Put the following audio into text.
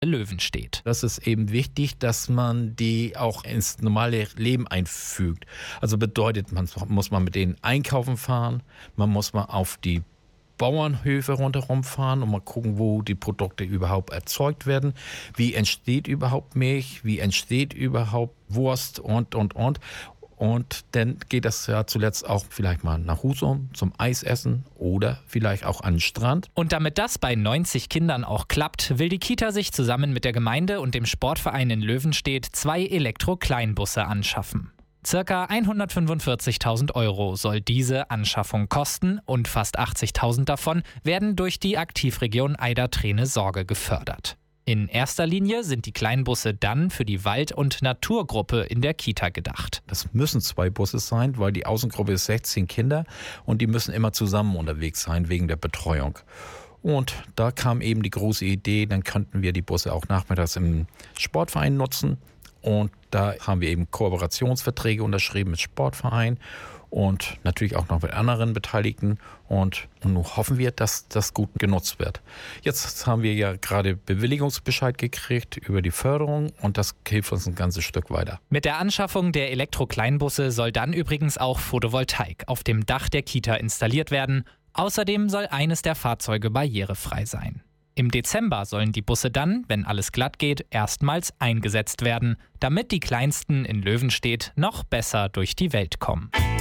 Löwenstedt. Das ist eben wichtig, dass man die auch ins normale Leben einfügt. Also bedeutet, man muss mit denen einkaufen fahren, man muss mal auf die Bauernhöfe rundherum fahren und mal gucken, wo die Produkte überhaupt erzeugt werden. Wie entsteht überhaupt Milch? Wie entsteht überhaupt Wurst und. Und dann geht das ja zuletzt auch vielleicht mal nach Husum zum Eisessen oder vielleicht auch an den Strand. Und damit das bei 90 Kindern auch klappt, will die Kita sich zusammen mit der Gemeinde und dem Sportverein in Löwenstedt 2 Elektro-Kleinbusse anschaffen. Circa 145.000 € soll diese Anschaffung kosten und fast 80.000 davon werden durch die Aktivregion Eider-Treene-Sorge gefördert. In erster Linie sind die Kleinbusse dann für die Wald- und Naturgruppe in der Kita gedacht. Das müssen 2 Busse sein, weil die Außengruppe ist 16 Kinder und die müssen immer zusammen unterwegs sein wegen der Betreuung. Und da kam eben die große Idee, dann könnten wir die Busse auch nachmittags im Sportverein nutzen. Und da haben wir eben Kooperationsverträge unterschrieben mit Sportvereinen und natürlich auch noch mit anderen Beteiligten. Und nun hoffen wir, dass das gut genutzt wird. Jetzt haben wir ja gerade Bewilligungsbescheid gekriegt über die Förderung und das hilft uns ein ganzes Stück weiter. Mit der Anschaffung der Elektro-Kleinbusse soll dann übrigens auch Photovoltaik auf dem Dach der Kita installiert werden. Außerdem soll eines der Fahrzeuge barrierefrei sein. Im Dezember sollen die Busse dann, wenn alles glatt geht, erstmals eingesetzt werden, damit die Kleinsten in Löwenstedt noch besser durch die Welt kommen.